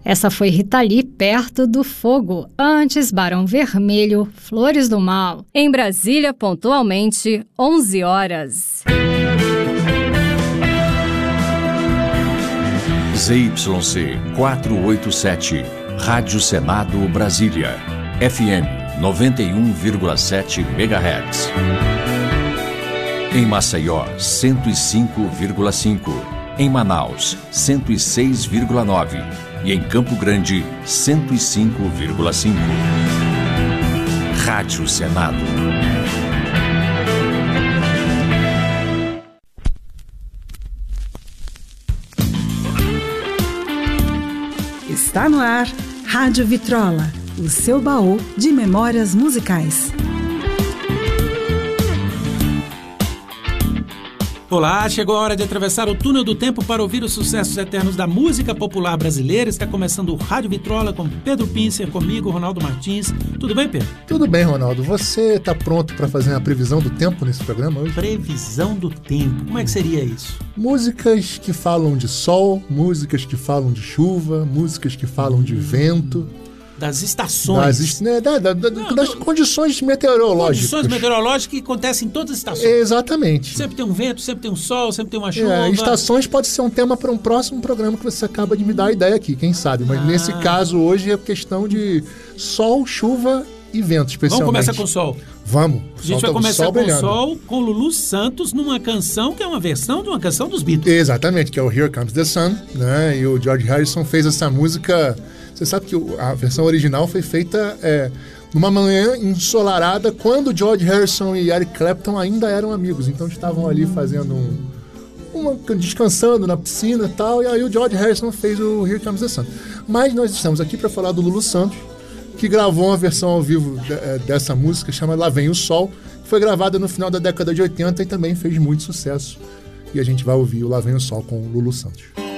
Essa foi Rita Lee, Perto do Fogo. Antes, Barão Vermelho, Flores do Mal. Em Brasília, pontualmente, 11 horas. ZYC 487, Rádio Senado Brasília, FM 91,7 MHz. Em Maceió, 105,5. Em Manaus, 106,9. E em Campo Grande, 105,5. Rádio Senado. Está no ar, Rádio Vitrola, o seu baú de memórias musicais. Olá, chegou a hora de atravessar o túnel do tempo para ouvir os sucessos eternos da música popular brasileira. Está começando o Rádio Vitrola com Pedro Pincer, comigo, Ronaldo Martins. Tudo bem, Pedro? Tudo bem, Ronaldo. Você está pronto para fazer uma previsão do tempo nesse programa hoje? Previsão do tempo. Como é que seria isso? Músicas que falam de sol, músicas que falam de chuva, músicas que falam de vento. Das estações. Das condições meteorológicas. Condições meteorológicas que acontecem em todas as estações. Exatamente. Sempre tem um vento, sempre tem um sol, sempre tem uma chuva. Estações pode ser um tema para um próximo programa que você acaba de me dar a ideia aqui, quem sabe. Mas nesse caso hoje é questão de sol, chuva e vento, especialmente. Vamos começar com o sol. Vamos. A gente vai começar com o sol, com Lulu Santos, numa canção que é uma versão de uma canção dos Beatles. Exatamente, que é o Here Comes the Sun, né? E o George Harrison fez essa música. Você sabe que a versão original foi feita numa manhã ensolarada, quando George Harrison e Eric Clapton ainda eram amigos. Então estavam ali fazendo descansando na piscina e tal. E aí o George Harrison fez o Here Comes the Sun. Mas nós estamos aqui para falar do Lulu Santos, que gravou uma versão ao vivo dessa música, chama Lá Vem o Sol, que foi gravada no final da década de 80 e também fez muito sucesso. E a gente vai ouvir o Lá Vem o Sol com o Lulu Santos.